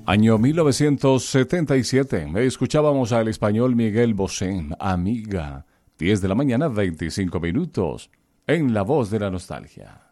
Año 1977. Escuchábamos al español Miguel Bosé, Amiga. 10 de la mañana, 25 minutos. En La Voz de la Nostalgia.